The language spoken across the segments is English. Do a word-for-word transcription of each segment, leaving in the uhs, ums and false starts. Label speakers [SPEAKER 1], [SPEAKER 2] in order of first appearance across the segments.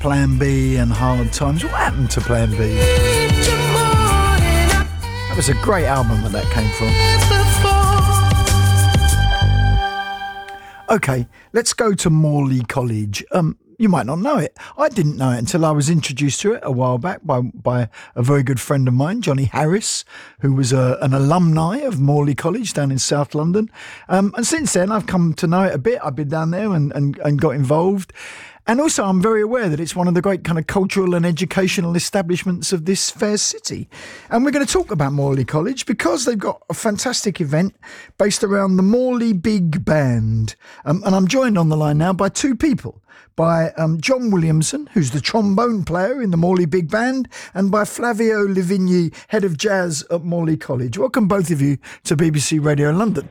[SPEAKER 1] Plan B and Hard Times. What happened to Plan B? That was a great album that that came from. Okay, let's go to Morley College. Um, you might not know it. I didn't know it until I was introduced to it a while back by by a very good friend of mine, Johnny Harris, who was a, an alumni of Morley College down in South London. Um, and since then, I've come to know it a bit. I've been down there and, and, and got involved. And also, I'm very aware that it's one of the great kind of cultural and educational establishments of this fair city. And we're going to talk about Morley College because they've got a fantastic event based around the Morley Big Band. Um, and I'm joined on the line now by two people, by um, John Williamson, who's the trombone player in the Morley Big Band, and by Flavio Livigni, head of jazz at Morley College. Welcome, both of you, to B B C Radio London.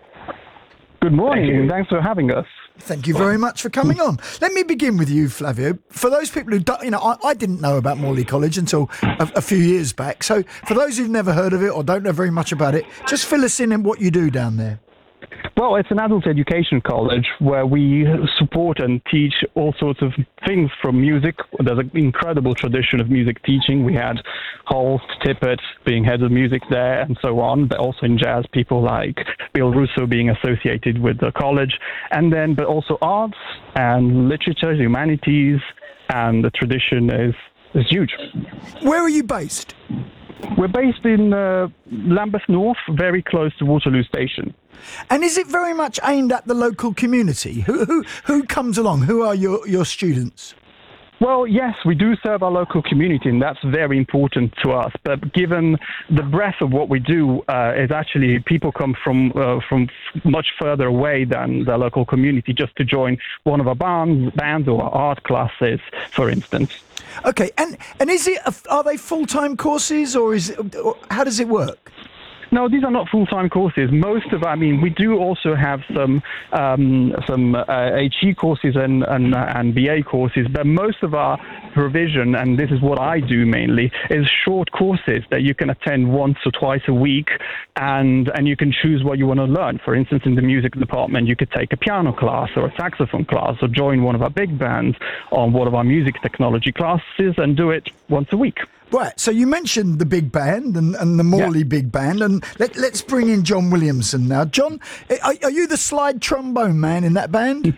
[SPEAKER 2] Good morning, and thanks for having us.
[SPEAKER 1] Thank you very much for coming on. Let me begin with you, Flavio. For those people who don't, you know, I, I didn't know about Morley College until a, a few years back. So for those who've never heard of it or don't know very much about it, just fill us in on what you do down there.
[SPEAKER 2] Well, it's an adult education college where we support and teach all sorts of things from music. There's an incredible tradition of music teaching. We had Holst, Tippett being head of music there and so on, but also in jazz, people like Bill Russo being associated with the college. And then, but also arts and literature, humanities, and the tradition is, is huge.
[SPEAKER 1] Where are you based?
[SPEAKER 2] We're based in uh, Lambeth North, very close to Waterloo Station.
[SPEAKER 1] And is it very much aimed at the local community? Who who who comes along? Who are your, your students?
[SPEAKER 2] Well, yes, we do serve our local community, and that's very important to us. But given the breadth of what we do, uh, is actually people come from uh, from much further away than the local community just to join one of our bands, bands or our art classes, for instance.
[SPEAKER 1] Okay, and and is it a, are they full-time courses, or is it, or how does it work?
[SPEAKER 2] No, these are not full-time courses. Most of, I mean, we do also have some um, some uh, H E courses and, and and B A courses, but most of our provision, and this is what I do mainly, is short courses that you can attend once or twice a week, and and you can choose what you want to learn. For instance, in the music department, you could take a piano class or a saxophone class, or join one of our big bands on one of our music technology classes and do it once a week.
[SPEAKER 1] Right, so you mentioned the big band and, and the Morley
[SPEAKER 2] yeah.
[SPEAKER 1] Big Band, and let, let's bring in John Williamson now. John, are, are you the slide trombone man in that band?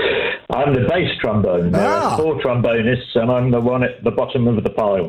[SPEAKER 3] I'm the bass trombone. There
[SPEAKER 1] Ah.
[SPEAKER 3] are four trombonists, and I'm the one at the bottom of the pile.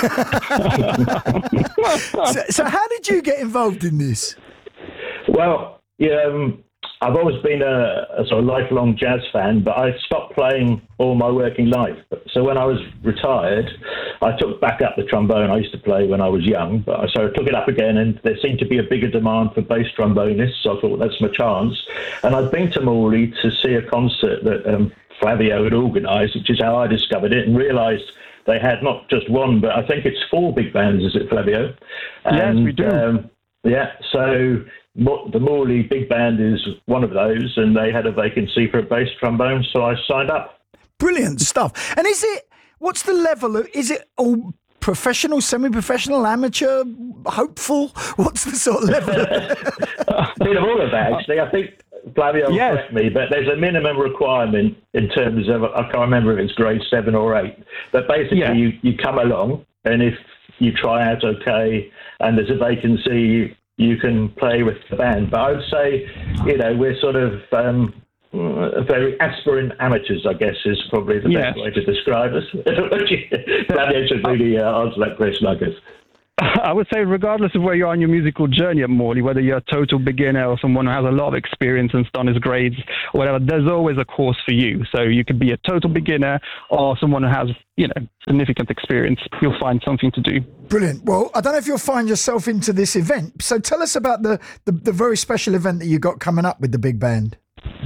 [SPEAKER 1] so, so how did you get involved in this?
[SPEAKER 3] Well, yeah, um, I've always been a, a sort of lifelong jazz fan, but I stopped playing all my working life. So when I was retired, I took back up the trombone I used to play when I was young. But I, so I took it up again, and there seemed to be a bigger demand for bass trombonists. So I thought, that's my chance. And I'd been to Morley to see a concert that um, Flavio had organised, which is how I discovered it, and realised they had not just one, but I think it's four big bands, is it, Flavio? And,
[SPEAKER 2] yes, we do.
[SPEAKER 3] Um, yeah, so the Morley Big Band is one of those, and they had a vacancy for a bass trombone, so I signed up.
[SPEAKER 1] Brilliant stuff. And is it, what's the level of, is it all professional, semi-professional, amateur, hopeful? What's the sort of level?
[SPEAKER 3] A bit of all of that, actually. I think Flavio will
[SPEAKER 2] yes.
[SPEAKER 3] correct me, but there's a minimum requirement in terms of, I can't remember if it's grade seven or eight, but basically
[SPEAKER 2] yeah.
[SPEAKER 3] you, you come along, and if you try out okay, and there's a vacancy, you can play with the band. But I would say, you know, we're sort of um, very aspirant amateurs, I guess, is probably the
[SPEAKER 2] yes.
[SPEAKER 3] best way to describe us. Flavio should really uh, answer that question, I guess.
[SPEAKER 2] I would say regardless of where you are on your musical journey at Morley, whether you're a total beginner or someone who has a lot of experience and done his grades or whatever, there's always a course for you. So you could be a total beginner or someone who has, you know, significant experience. You'll find something to do.
[SPEAKER 1] Brilliant. Well, I don't know if you'll find yourself into this event. So tell us about the, the, the very special event that you got coming up with the big band.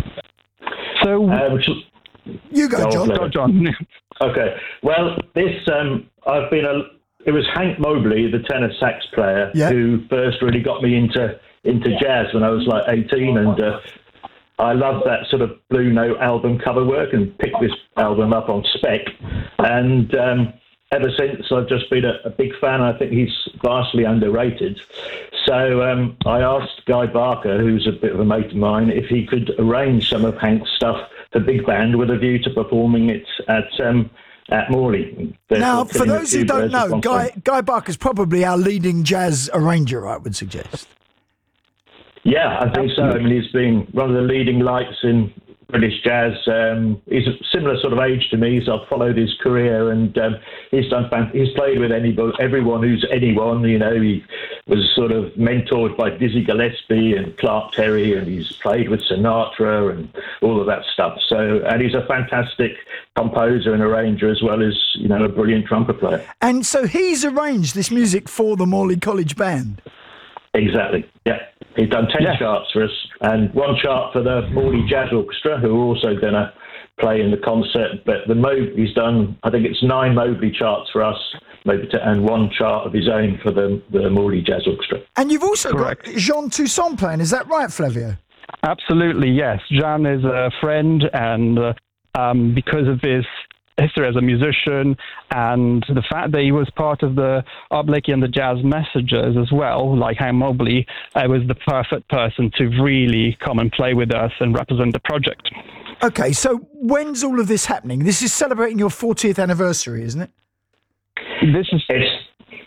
[SPEAKER 2] So
[SPEAKER 3] Um,
[SPEAKER 1] you go, John.
[SPEAKER 2] Go, John.
[SPEAKER 3] Okay. Well, this, um, I've been a, it was Hank Mobley, the tenor sax player,
[SPEAKER 1] yeah.
[SPEAKER 3] who first really got me into, into jazz when I was like eighteen. And uh, I loved that sort of Blue Note album cover work and picked this album up on spec. And um, ever since, I've just been a, a big fan. I think he's vastly underrated. So um, I asked Guy Barker, who's a bit of a mate of mine, if he could arrange some of Hank's stuff for big band with a view to performing it at um, at Morley. They're
[SPEAKER 1] Now,
[SPEAKER 3] sort of
[SPEAKER 1] for
[SPEAKER 3] filling a
[SPEAKER 1] those who
[SPEAKER 3] few
[SPEAKER 1] don't
[SPEAKER 3] verses
[SPEAKER 1] know,
[SPEAKER 3] one
[SPEAKER 1] Guy
[SPEAKER 3] song.
[SPEAKER 1] Guy Barker's probably our leading jazz arranger, I would suggest.
[SPEAKER 3] Yeah, I think so. I mean, he's been one of the leading lights in British jazz. Um, he's a similar sort of age to me, so I've followed his career, and um, he's done. Fan- he's played with anybody, everyone who's anyone. You know, he was sort of mentored by Dizzy Gillespie and Clark Terry, and he's played with Sinatra and all of that stuff. So, and he's a fantastic composer and arranger, as well as, you know, a brilliant trumpet player.
[SPEAKER 1] And so he's arranged this music for the Morley College Band.
[SPEAKER 3] Exactly. Yeah. He's done ten
[SPEAKER 2] Yes.
[SPEAKER 3] charts for us, and one chart for the Morley Jazz Orchestra, who are also going to play in the concert. But the Mo- he's done, I think it's nine Mobley charts for us, maybe to, and one chart of his own for the, the Morley Jazz Orchestra.
[SPEAKER 1] And you've also
[SPEAKER 2] Correct.
[SPEAKER 1] got Jean Toussaint playing, is that right, Flavio?
[SPEAKER 2] Absolutely, yes. Jan is a friend, and uh, um, because of his history as a musician and the fact that he was part of the Art Blakey and the Jazz Messengers as well, like Ham Mobley, I was the perfect person to really come and play with us and represent the project.
[SPEAKER 1] Okay, so when's all of this happening? This is celebrating your fortieth anniversary, isn't it?
[SPEAKER 2] This is...
[SPEAKER 3] It's,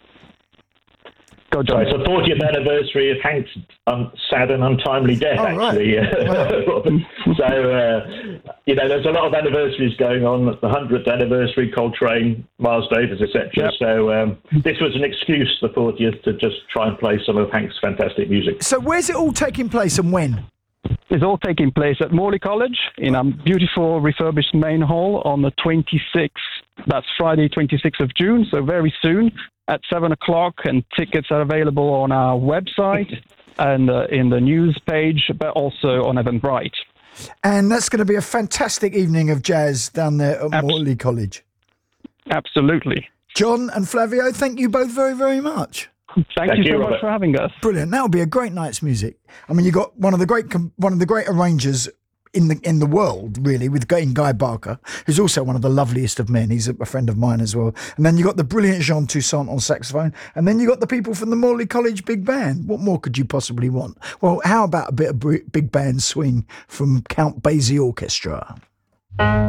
[SPEAKER 2] Go,
[SPEAKER 3] sorry,
[SPEAKER 2] John.
[SPEAKER 3] it's the fortieth anniversary of Hank's um, sad and untimely death,
[SPEAKER 1] Oh, right.
[SPEAKER 3] actually. so, uh, you know, there's a lot of anniversaries going on. The one hundredth anniversary, Coltrane, Miles Davis, et cetera.
[SPEAKER 2] Yep.
[SPEAKER 3] So um, this was an excuse, the fortieth, to just try and play some of Hank's fantastic music.
[SPEAKER 1] So where's it all taking place and when?
[SPEAKER 2] It's all taking place at Morley College in a beautiful refurbished main hall on the twenty-sixth. That's Friday, twenty-sixth of June, so very soon at seven o'clock, and tickets are available on our website and uh, in the news page, but also on Eventbrite.
[SPEAKER 1] And that's going to be a fantastic evening of jazz down there at
[SPEAKER 2] Abs-
[SPEAKER 1] Morley College.
[SPEAKER 2] Absolutely.
[SPEAKER 1] John and Flavio, thank you both very, very much.
[SPEAKER 2] Thank,
[SPEAKER 3] Thank
[SPEAKER 2] you
[SPEAKER 3] you,
[SPEAKER 2] so
[SPEAKER 3] Robert.
[SPEAKER 2] much for having us.
[SPEAKER 1] Brilliant. That'll be a great night's music. I mean, you got one of the great com- one of the great arrangers in the in the world, really, with in Guy Barker, who's also one of the loveliest of men. He's a, a friend of mine as well. And then you got the brilliant Jean Toussaint on saxophone, and then you got the people from the Morley College Big Band. What more could you possibly want? Well, how about a bit of br- big band swing from Count Basie Orchestra?